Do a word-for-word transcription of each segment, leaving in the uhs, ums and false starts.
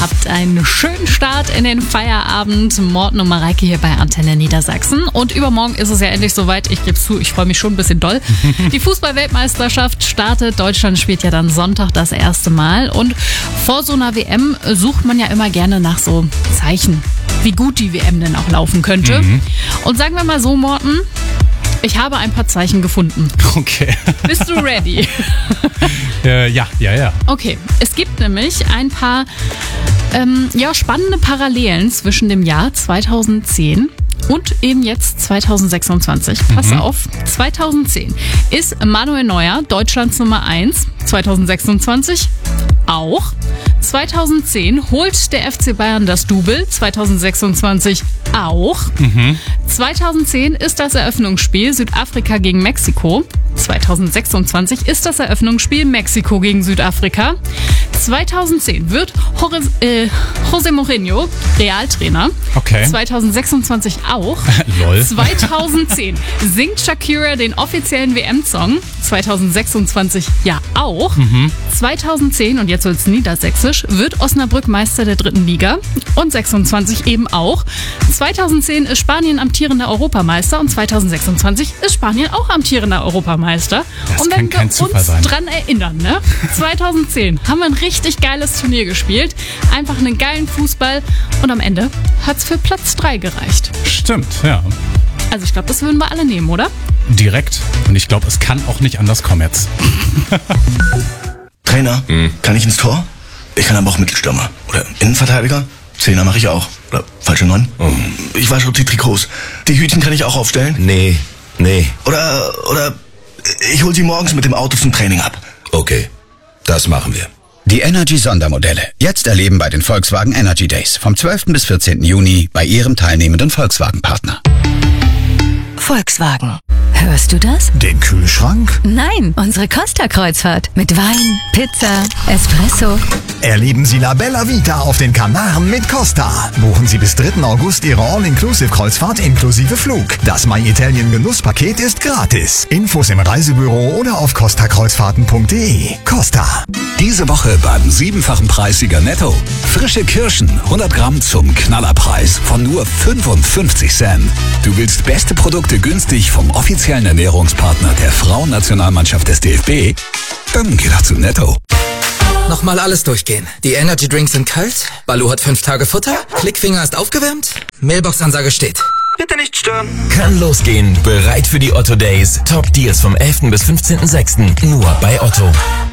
habt einen schönen Start in den Feierabend. Morten und Mareike hier bei Antenne Niedersachsen. Und übermorgen ist es ja endlich soweit. Ich gebe zu, ich freue mich schon ein bisschen doll. Die Fußball-Weltmeisterschaft startet. Deutschland spielt ja dann Sonntag das erste Mal. Und vor so einer W M sucht man ja immer gerne nach so Zeichen, wie gut die W M denn auch laufen könnte. Mhm. Und sagen wir mal so, Morten, ich habe ein paar Zeichen gefunden. Okay. Bist du ready? äh, ja, ja, ja. Okay, es gibt nämlich ein paar ähm, ja, spannende Parallelen zwischen dem Jahr zweitausendzehn und eben jetzt zweitausendsechsundzwanzig. Pass mhm. auf, zweitausendzehn ist Manuel Neuer Deutschlands Nummer eins, zweitausendsechsundzwanzig auch. zweitausendzehn holt der F C Bayern das Double, zweitausendsechsundzwanzig auch. Mhm. zweitausendzehn ist das Eröffnungsspiel Südafrika gegen Mexiko. zweitausendsechsundzwanzig ist das Eröffnungsspiel Mexiko gegen Südafrika. zweitausendzehn wird Jorge, äh, José Mourinho Realtrainer. Okay. zweitausendsechsundzwanzig auch. Lol. zweitausendzehn singt Shakira den offiziellen W M-Song. zweitausendsechsundzwanzig ja auch. Mhm. zweitausendzehn, und jetzt wird's niedersächsisch, wird Osnabrück Meister der dritten Liga. Und sechsundzwanzig eben auch. zweitausendzehn ist Spanien amtierender Europameister und zweitausendsechsundzwanzig ist Spanien auch amtierender Europameister. Das und kann wenn kein wir Zufall uns sein. dran erinnern, ne? zweitausendzehn haben wir ein richtig geiles Turnier gespielt. Einfach einen geilen Fußball. Und am Ende hat's für Platz drei gereicht. Stimmt, ja. Also ich glaube, das würden wir alle nehmen, oder? Direkt. Und ich glaube, es kann auch nicht anders kommen jetzt. Trainer, hm. kann ich ins Tor? Ich kann aber auch Mittelstürmer. Oder Innenverteidiger? Zehner mache ich auch. Oder falsche Neun? Oh. Ich wasche auch die Trikots. Die Hütchen kann ich auch aufstellen? Nee, nee. Oder, oder ich hol sie morgens mit dem Auto zum Training ab. Okay, das machen wir. Die Energy-Sondermodelle. Jetzt erleben bei den Volkswagen Energy Days. Vom zwölften bis vierzehnten Juni bei Ihrem teilnehmenden Volkswagen-Partner. Volkswagen. Hörst du das? Den Kühlschrank? Nein, unsere Costa-Kreuzfahrt. Mit Wein, Pizza, Espresso. Erleben Sie La Bella Vita auf den Kanaren mit Costa. Buchen Sie bis dritten August Ihre All-Inclusive-Kreuzfahrt inklusive Flug. Das My Italien Genusspaket ist gratis. Infos im Reisebüro oder auf costa kreuzfahrten punkt de. Costa. Diese Woche beim siebenfachen Preissieger Netto. Frische Kirschen, hundert Gramm zum Knallerpreis von nur fünfundfünfzig Cent. Du willst beste Produkte günstig vom offiziellen Ernährungspartner der Frauennationalmannschaft des D F B? Dann geh doch zu Netto. Nochmal alles durchgehen. Die Energy Drinks sind kalt, Balu hat fünf Tage Futter, Klickfinger ist aufgewärmt, Mailbox-Ansage steht. Bitte nicht stören. Kann losgehen. Bereit für die Otto Days. Top Deals vom elften bis fünfzehnten sechsten Nur bei Otto.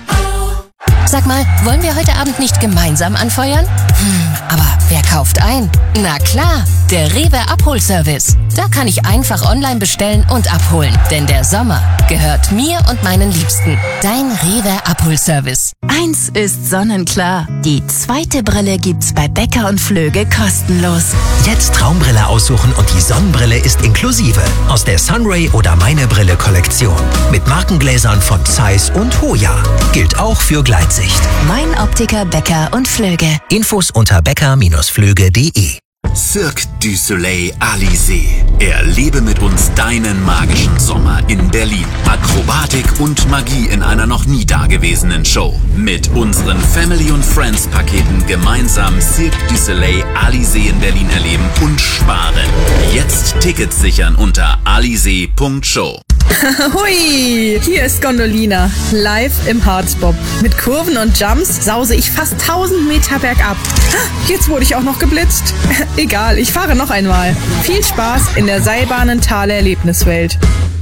Sag mal, wollen wir heute Abend nicht gemeinsam anfeuern? Hm, aber wer kauft ein? Na klar, der Rewe Abholservice. Da kann ich einfach online bestellen und abholen. Denn der Sommer gehört mir und meinen Liebsten. Dein Rewe Abholservice. Eins ist sonnenklar. Die zweite Brille gibt's bei Becker und Flöge kostenlos. Jetzt Traumbrille aussuchen und die Sonnenbrille ist inklusive. Aus der Sunray oder Meine Brille Kollektion. Mit Markengläsern von Zeiss und Hoya. Gilt auch für Gleitsicht. Mein Optiker Becker und Flöge. Infos unter becker Bindestrich flöge punkt de. Cirque du Soleil Alizé. Erlebe mit uns deinen magischen Sommer in Berlin. Akrobatik und Magie in einer noch nie dagewesenen Show. Mit unseren Family- und Friends-Paketen gemeinsam Cirque du Soleil Alizé in Berlin erleben und sparen. Jetzt Tickets sichern unter alizé punkt show. Hui, hier ist Gondolina, live im Harzbob. Mit Kurven und Jumps sause ich fast tausend Meter bergab. Jetzt wurde ich auch noch geblitzt. Egal, ich fahre noch einmal. Viel Spaß in der Seilbahnenthaler Erlebniswelt.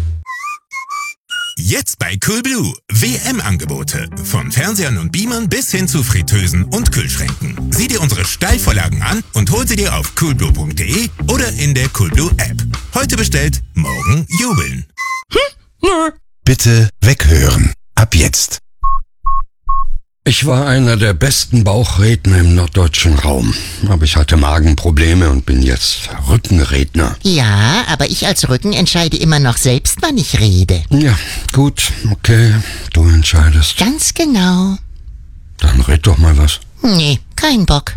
Jetzt bei Coolblue. W M-Angebote. Von Fernsehern und Beamern bis hin zu Fritteusen und Kühlschränken. Sieh dir unsere Steilvorlagen an und hol sie dir auf coolblue punkt de oder in der Coolblue-App. Heute bestellt, morgen jubeln. Bitte weghören. Ab jetzt. Ich war einer der besten Bauchredner im norddeutschen Raum. Aber ich hatte Magenprobleme und bin jetzt Rückenredner. Ja, aber ich als Rücken entscheide immer noch selbst, wann ich rede. Ja, gut, okay, du entscheidest. Ganz genau. Dann red doch mal was. Nee, kein Bock.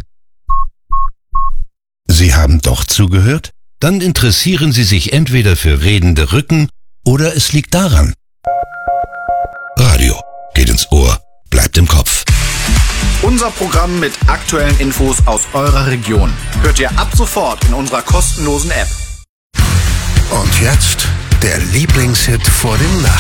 Sie haben doch zugehört? Dann interessieren Sie sich entweder für redende Rücken oder es liegt daran. Radio geht ins Ohr, bleibt im Kopf. Unser Programm mit aktuellen Infos aus eurer Region hört ihr ab sofort in unserer kostenlosen App. Und jetzt der Lieblingshit vor dem Nacht.